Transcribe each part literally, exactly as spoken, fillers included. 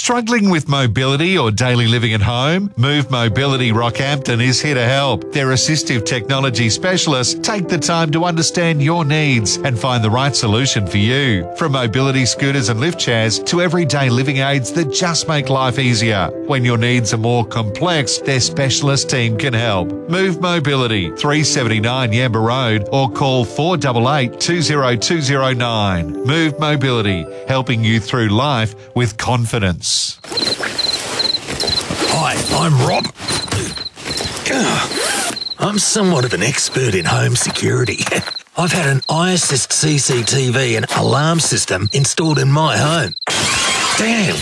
Struggling with mobility or daily living at home? Move Mobility Rockhampton is here to help. Their assistive technology specialists take the time to understand your needs and find the right solution for you. From mobility scooters and lift chairs to everyday living aids that just make life easier. When your needs are more complex, their specialist team can help. Move Mobility, three seventy-nine Yamba Road, or call four eight eight, two zero two zero nine. Move Mobility, helping you through life with confidence. Hi, I'm Rob. I'm somewhat of an expert in home security. I've had an iAssist C C T V and alarm system installed in my home. Damn.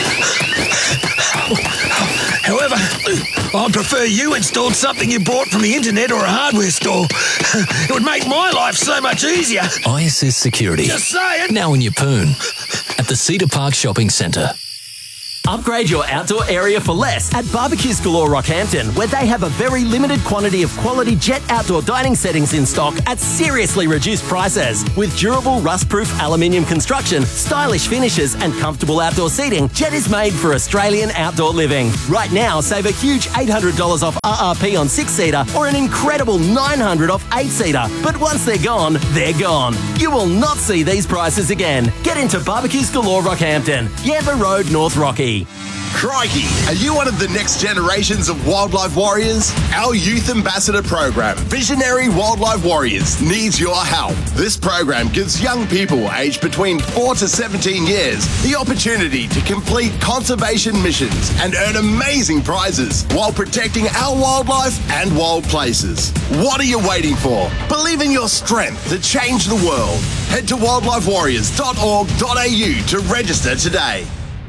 However, I prefer you installed something you bought from the internet or a hardware store. It would make my life so much easier. iAssist Security. Just saying. Now in your poon. At the Cedar Park Shopping Centre. Upgrade your outdoor area for less at Barbecues Galore Rockhampton, where they have a very limited quantity of quality Jet outdoor dining settings in stock at seriously reduced prices. With durable rust-proof aluminium construction, stylish finishes and comfortable outdoor seating, Jet is made for Australian outdoor living. Right now, save a huge eight hundred dollars off R R P on six-seater or an incredible nine hundred dollars off eight-seater. But once they're gone, they're gone. You will not see these prices again. Get into Barbecues Galore Rockhampton, Yamba Road, North Rocky. Crikey! Are you one of the next generations of wildlife warriors? Our Youth Ambassador program, Visionary Wildlife Warriors, needs your help. This program gives young people aged between four to seventeen years the opportunity to complete conservation missions and earn amazing prizes while protecting our wildlife and wild places. What are you waiting for? Believe in your strength to change the world. Head to wildlife warriors dot org dot a u to register today.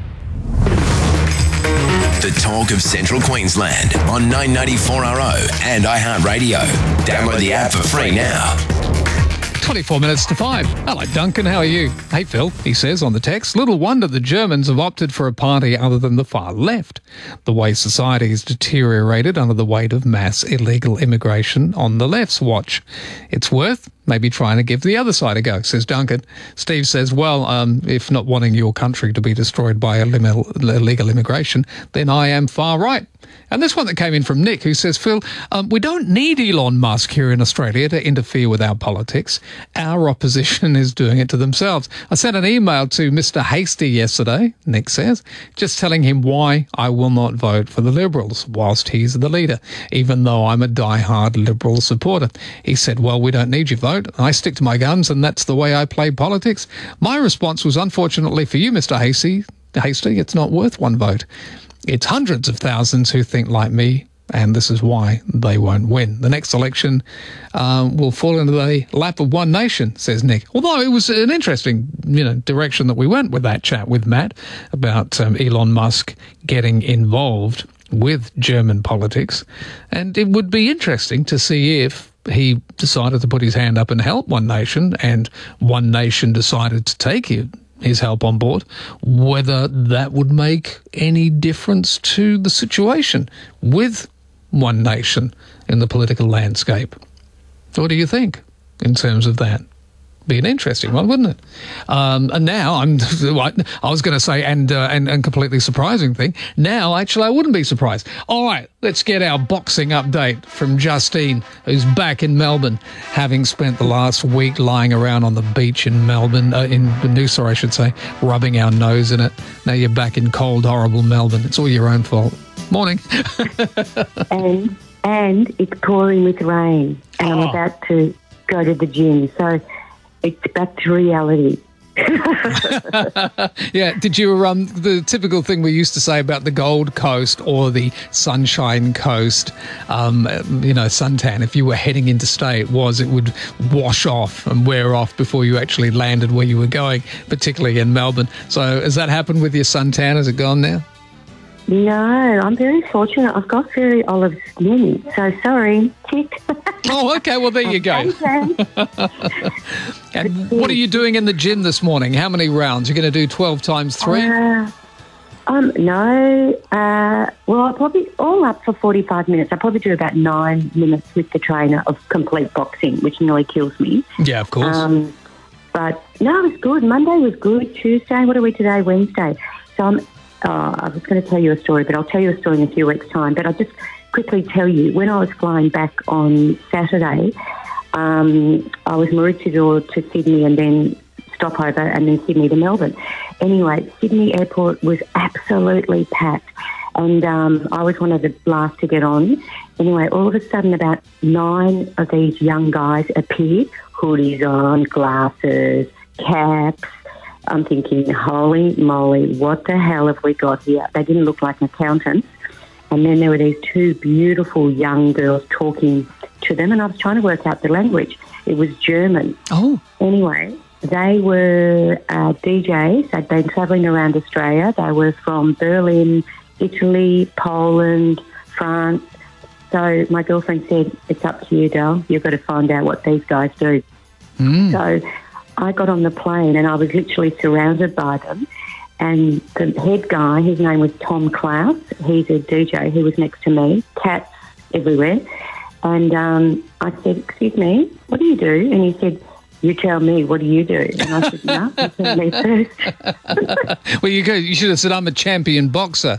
The talk of Central Queensland on nine ninety-four R O and iHeartRadio. Download the app for free now. twenty-four minutes to five. Hello, Duncan. How are you? Hey, Phil, he says on the text, little wonder the Germans have opted for a party other than the far left. The way society has deteriorated under the weight of mass illegal immigration on the left's watch. It's worth maybe trying to give the other side a go, says Duncan. Steve says, well, um, if not wanting your country to be destroyed by illegal immigration, then I am far right. And this one that came in from Nick, who says, Phil, um, we don't need Elon Musk here in Australia to interfere with our politics. Our opposition is doing it to themselves. I sent an email to Mister Hasty yesterday, Nick says, just telling him why I will not vote for the Liberals whilst he's the leader, even though I'm a die-hard Liberal supporter. He said, well, we don't need your vote. I stick to my guns, and that's the way I play politics. My response was, unfortunately for you, Mister Hasty, Hasty, it's not worth one vote. It's hundreds of thousands who think like me, and this is why they won't win. The next election um, will fall into the lap of One Nation, says Nick. Although it was an interesting, you know, direction that we went with that chat with Matt about um, Elon Musk getting involved with German politics. And it would be interesting to see if he decided to put his hand up and help One Nation, and One Nation decided to take it. his help on board, whether that would make any difference to the situation with One Nation in the political landscape. What do you think in terms of that? Be an interesting one, wouldn't it? Um, and now I'm, I was going to say, and, uh, and and completely surprising thing. Now, actually, I wouldn't be surprised. All right, let's get our boxing update from Justine, who's back in Melbourne, having spent the last week lying around on the beach in Melbourne, uh, in Noosa, I should say, rubbing our nose in it. Now you're back in cold, horrible Melbourne. It's all your own fault. Morning. and and it's pouring with rain, and oh. I'm about to go to the gym, so. It's back to reality. Yeah, did you, um, the typical thing we used to say about the Gold Coast or the Sunshine Coast, um, you know, suntan, if you were heading interstate, was it would wash off and wear off before you actually landed where you were going, particularly in Melbourne. So has that happened with your suntan? Has it gone now? No, I'm very fortunate. I've got very olive skin, so sorry. Tick. Oh, okay. Well, there you go. And what are you doing in the gym this morning? How many rounds? You're going to do twelve times three? Uh, um, no. Uh, well, I'll probably all up for forty-five minutes. I'll probably do about nine minutes with the trainer of complete boxing, which nearly kills me. Yeah, of course. Um, but no, it was good. Monday was good. Tuesday, what are we today? Wednesday. So I'm uh, I was going to tell you a story, but I'll tell you a story in a few weeks' time. But I'll just quickly tell you, when I was flying back on Saturday, um, I was Maroochydore to Sydney and then stopover and then Sydney to Melbourne. Anyway, Sydney Airport was absolutely packed. And um, I was one of the last to get on. Anyway, all of a sudden, about nine of these young guys appeared, hoodies on, glasses, caps. I'm thinking, holy moly, what the hell have we got here? They didn't look like accountants. And then there were these two beautiful young girls talking to them, and I was trying to work out the language. It was German. Oh. Anyway, they were uh, D Js. They'd been travelling around Australia. They were from Berlin, Italy, Poland, France. So my girlfriend said, it's up to you, Del. You've got to find out what these guys do. Mm. So I got on the plane and I was literally surrounded by them. And the head guy, his name was Tom Klaus. He's a D J. He was next to me. Cats everywhere. And um, I said, excuse me, what do you do? And he said, you tell me, what do you do? And I said, no, you tell me first. Well, you go. You should have said, I'm a champion boxer.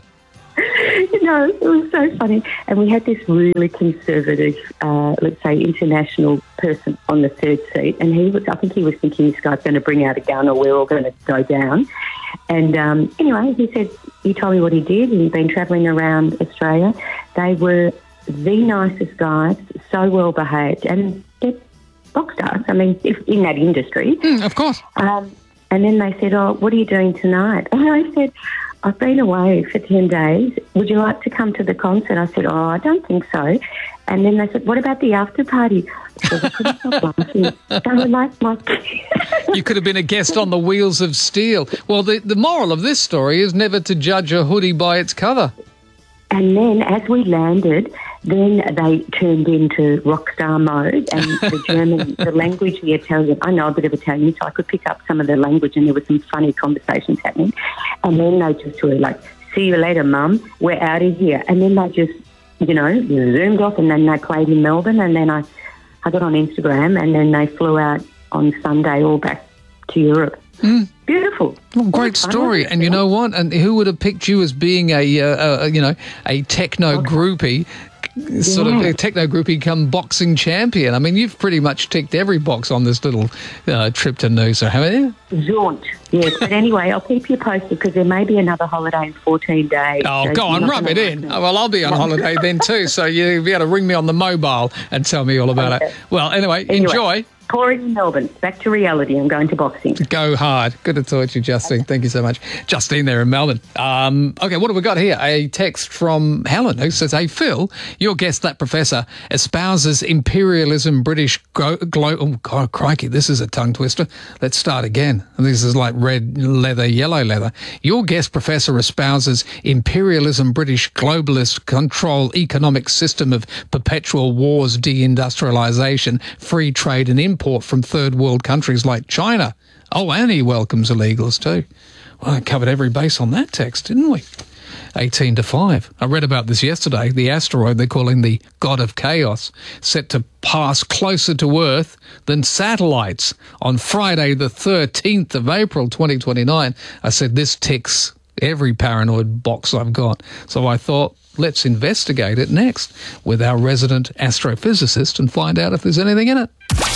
You know, it was so funny. And we had this really conservative, uh, let's say, international person on the third seat. And he was, I think he was thinking this guy's going to bring out a gun or we're all going to go down. And um, anyway, he said, he told me what he did. He'd been travelling around Australia. They were the nicest guys, so well behaved. And they're box stars, I mean, if, in that industry. Mm, of course. Um, and then they said, oh, what are you doing tonight? And I said, I've been away for ten days. Would you like to come to the concert? I said, oh, I don't think so. And then they said, what about the after party? So I couldn't stop laughing. They were like my You could have been a guest on the Wheels of Steel. Well, the, the moral of this story is never to judge a hoodie by its cover. And then as we landed, then they turned into rock star mode, and the German, the language, the Italian, I know a bit of Italian, so I could pick up some of the language, and there were some funny conversations happening. And then they just were like, see you later, Mum, we're out of here. And then they just, you know, zoomed off, and then they played in Melbourne, and then I, I got on Instagram, and then they flew out on Sunday all back to Europe. Mm. Beautiful. Well, great story. And you know what? And who would have picked you as being a, uh, a you know, a techno groupie, sort Yeah. of a techno groupie come boxing champion? I mean, you've pretty much ticked every box on this little uh, trip to Noosa, haven't you? Jaunt, yes. But anyway, I'll keep you posted because there may be another holiday in fourteen days. Oh, so go on, you're not rub it gonna in. like Oh, well, I'll be on holiday then too, so you'll be able to ring me on the mobile and tell me all about Okay. it. Well, anyway, Anyway. enjoy. Pouring in Melbourne. Back to reality. I'm going to boxing. Go hard. Good to talk to you, Justine. Thank you so much. Justine there in Melbourne. Um, okay, what have we got here? A text from Helen who says, hey, Phil, your guest, that professor, espouses imperialism, British glo- glo- oh, God, crikey, this is a tongue twister. Let's start again. This is like red leather, yellow leather. Your guest, professor, espouses imperialism, British globalist control economic system of perpetual wars, deindustrialisation, free trade and import from third world countries like China. Oh, and he welcomes illegals too. Well, I covered every base on that text, didn't we? eighteen to five. I read about this yesterday. The asteroid they're calling the God of Chaos, set to pass closer to Earth than satellites on Friday the thirteenth of April twenty twenty-nine. I said, this ticks every paranoid box I've got. So I thought, let's investigate it next with our resident astrophysicist and find out if there's anything in it.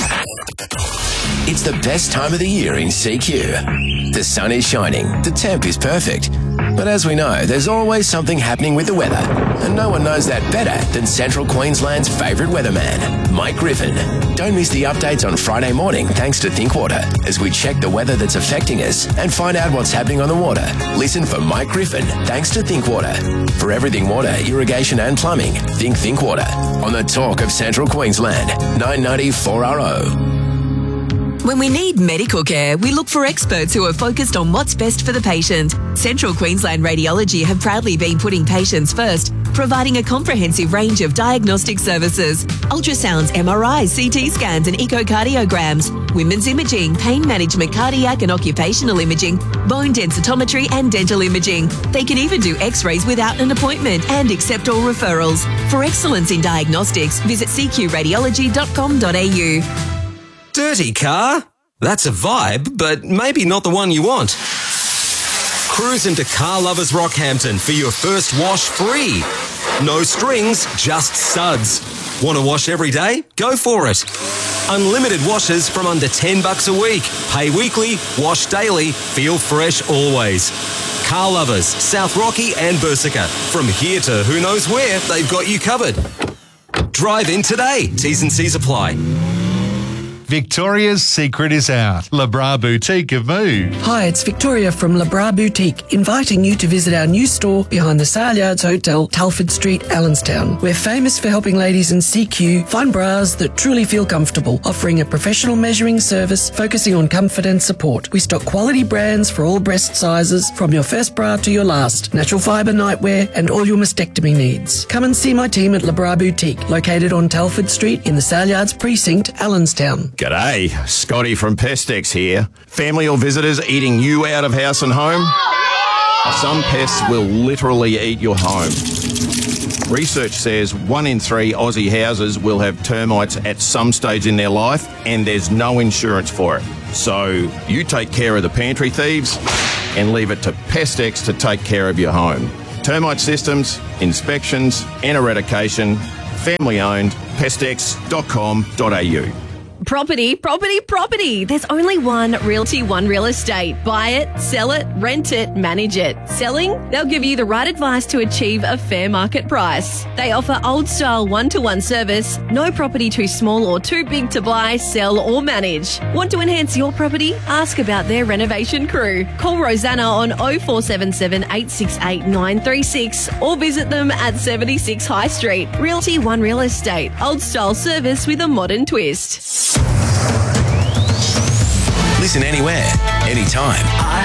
It's the best time of the year in C Q. The sun is shining, the temp is perfect. But as we know, there's always something happening with the weather. And no one knows that better than Central Queensland's favourite weatherman, Mike Griffin. Don't miss the updates on Friday morning thanks to Thinkwater as we check the weather that's affecting us and find out what's happening on the water. Listen for Mike Griffin thanks to Thinkwater. For everything water, irrigation and plumbing, think Thinkwater. On the talk of Central Queensland, nine ninety four R O. When we need medical care, we look for experts who are focused on what's best for the patient. Central Queensland Radiology have proudly been putting patients first, providing a comprehensive range of diagnostic services. Ultrasounds, M R Is, C T scans and echocardiograms, women's imaging, pain management, cardiac and occupational imaging, bone densitometry and dental imaging. They can even do x-rays without an appointment and accept all referrals. For excellence in diagnostics, visit c q radiology dot com dot a u. Dirty car? That's a vibe, but maybe not the one you want. Cruise into Car Lovers Rockhampton for your first wash free. No strings, just suds. Want to wash every day? Go for it. Unlimited washes from under ten bucks a week. Pay weekly, wash daily, feel fresh always. Car Lovers, South Rocky and Bursica. From here to who knows where, they've got you covered. Drive in today. T's and C's apply. Victoria's secret is out. Le Bras Boutique have moved. Hi, it's Victoria from Le Bras Boutique, inviting you to visit our new store behind the Saleyards Hotel, Telford Street, Allenstown. We're famous for helping ladies in C Q find bras that truly feel comfortable, offering a professional measuring service focusing on comfort and support. We stock quality brands for all breast sizes, from your first bra to your last, natural fibre nightwear and all your mastectomy needs. Come and see my team at Le Bras Boutique, located on Telford Street in the Saleyards Precinct, Allenstown. G'day, Scotty from Pestex here. Family or visitors eating you out of house and home? Some pests will literally eat your home. Research says one in three Aussie houses will have termites at some stage in their life, and there's no insurance for it. So you take care of the pantry thieves and leave it to Pestex to take care of your home. Termite systems, inspections and eradication, family owned, pestex dot com dot a u. Property, property, property. There's only one Realty One Real Estate. Buy it, sell it, rent it, manage it. Selling? They'll give you the right advice to achieve a fair market price. They offer old-style one-to-one service. No property too small or too big to buy, sell or manage. Want to enhance your property? Ask about their renovation crew. Call Rosanna on oh four seven seven, eight six eight, nine three six or visit them at seventy-six High Street. Realty One Real Estate. Old-style service with a modern twist. Listen anywhere, anytime.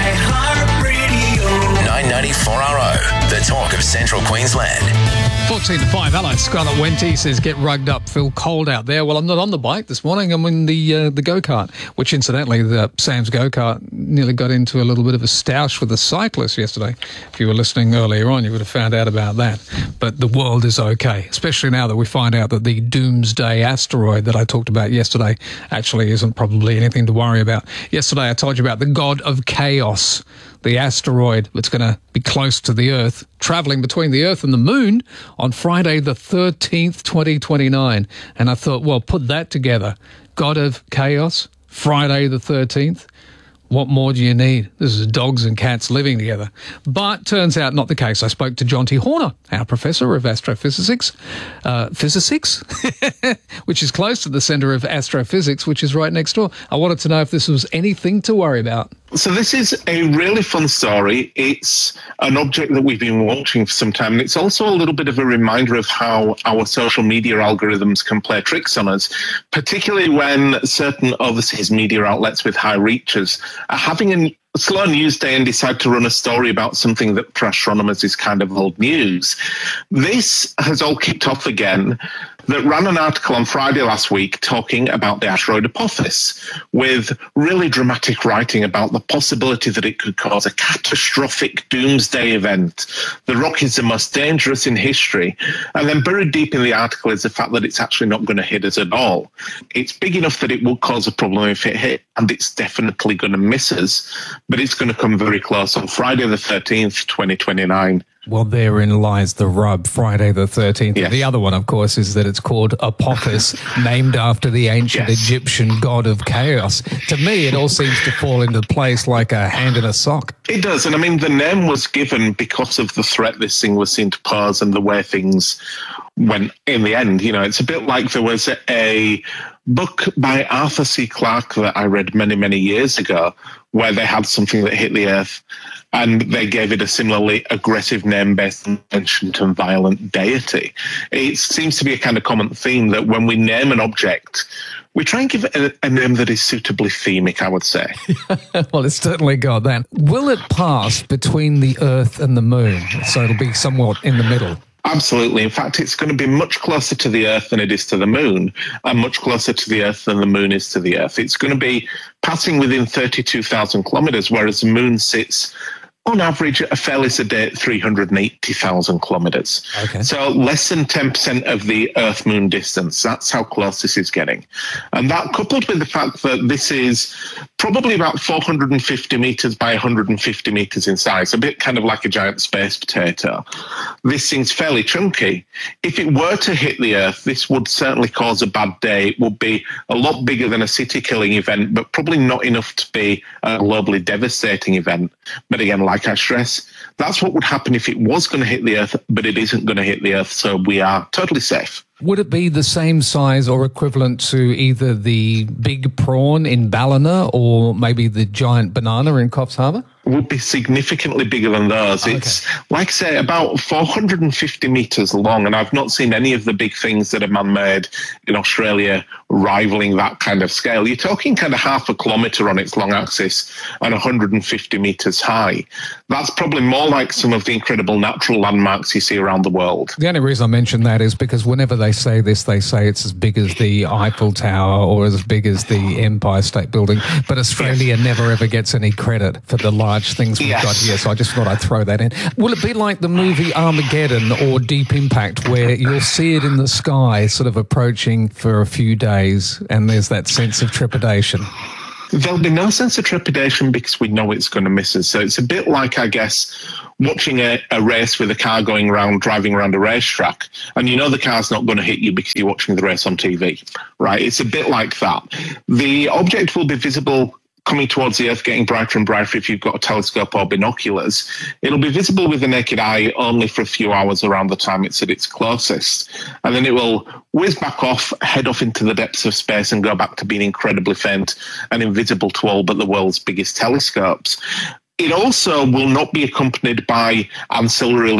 iHeartRadio. nine ninety-four R O, the talk of Central Queensland. fourteen to five. Hello, Scarlett Wenty says, get rugged up, feel cold out there. Well, I'm not on the bike this morning. I'm in the uh, the go-kart, which incidentally, the Sam's go-kart nearly got into a little bit of a stoush with a cyclist yesterday. If you were listening earlier on, you would have found out about that. But the world is okay, especially now that we find out that the doomsday asteroid that I talked about yesterday actually isn't probably anything to worry about. Yesterday, I told you about the god of chaos, the asteroid that's going to be close to the Earth, travelling between the Earth and the Moon on Friday the thirteenth, twenty twenty-nine. And I thought, well, put that together. God of chaos, Friday the thirteenth. What more do you need? This is dogs and cats living together. But turns out not the case. I spoke to John T. Horner, our professor of astrophysics, uh, physics, which is close to the centre of astrophysics, which is right next door. I wanted to know if this was anything to worry about. So this is a really fun story. It's an object that we've been watching for some time. And it's also a little bit of a reminder of how our social media algorithms can play tricks on us, particularly when certain overseas media outlets with high reaches are having a slow news day and decide to run a story about something that for astronomers is kind of old news. This has all kicked off again. That ran an article on Friday last week talking about the asteroid Apophis, with really dramatic writing about the possibility that it could cause a catastrophic doomsday event. The rock is the most dangerous in history. And then buried deep in the article is the fact that it's actually not going to hit us at all. It's big enough that it will cause a problem if it hit, and it's definitely going to miss us, but it's going to come very close on Friday the thirteenth, twenty twenty-nine. Well, therein lies the rub, Friday the thirteenth. Yes. The other one, of course, is that it's called Apophis, named after the ancient yes. Egyptian god of chaos. To me, it all seems to fall into place like a hand in a sock. It does. And I mean, the name was given because of the threat this thing was seen to pose and the way things went in the end. You know, it's a bit like there was a, a book by Arthur C. Clarke that I read many, many years ago, where they had something that hit the Earth and they gave it a similarly aggressive name based on ancient and violent deity. It seems to be a kind of common theme that when we name an object, we try and give it a, a name that is suitably themic, I would say. Well, it's certainly got that. Will it pass between the Earth and the Moon? So it'll be somewhat in the middle. Absolutely. In fact, it's going to be much closer to the Earth than it is to the Moon, and much closer to the Earth than the Moon is to the Earth. It's going to be passing within thirty-two thousand kilometres, whereas the Moon sits on average at a fairly sedate three hundred eighty thousand kilometres. Okay. So less than ten percent of the Earth-Moon distance. That's how close this is getting. And that, coupled with the fact that this is probably about four hundred fifty metres by one hundred fifty metres in size, a bit kind of like a giant space potato. This thing's fairly chunky. If it were to hit the Earth, this would certainly cause a bad day. It would be a lot bigger than a city-killing event, but probably not enough to be a globally devastating event. But again, like I stress, that's what would happen if it was going to hit the Earth, but it isn't going to hit the Earth, so we are totally safe. Would it be the same size or equivalent to either the big prawn in Ballina or maybe the giant banana in Coffs Harbour? Would be significantly bigger than those. Okay. It's, like I say, about four hundred fifty metres long, and I've not seen any of the big things that are man-made in Australia rivaling that kind of scale. You're talking kind of half a kilometre on its long axis and one hundred fifty metres high. That's probably more like some of the incredible natural landmarks you see around the world. The only reason I mention that is because whenever they say this, they say it's as big as the Eiffel Tower or as big as the Empire State Building, but Australia yes. never ever gets any credit for the large things we've yes. got here, so I just thought I'd throw that in. Will it be like the movie Armageddon or Deep Impact, where you'll see it in the sky sort of approaching for a few days and there's that sense of trepidation? There'll be no sense of trepidation because we know it's going to miss us. So it's a bit like, I guess, watching a, a race with a car going around, driving around a racetrack, and you know the car's not going to hit you because you're watching the race on T V, right? It's a bit like that. The object will be visible coming towards the Earth, getting brighter and brighter if you've got a telescope or binoculars. It'll be visible with the naked eye only for a few hours around the time it's at its closest. And then it will whiz back off, head off into the depths of space and go back to being incredibly faint and invisible to all but the world's biggest telescopes. It also will not be accompanied by ancillary